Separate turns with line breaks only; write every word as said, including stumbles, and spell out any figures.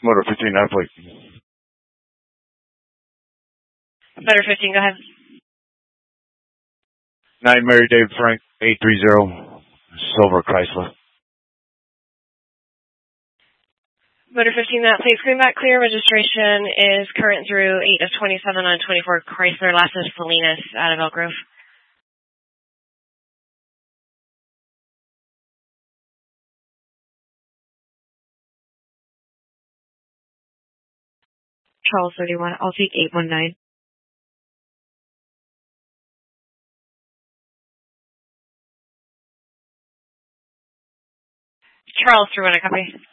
Motor fifteen, nine plate.
Motor fifteen, go ahead.
nine Mary Dave Frank, eight three zero, Silver Chrysler.
Motor fifteen, that plate screen back clear. Registration is current through eight of twenty-seven on twenty-four Chrysler. Last is Salinas out of Elk Grove. Charles thirty-one, I'll take eight one nine. Charles thirty-one, I copy.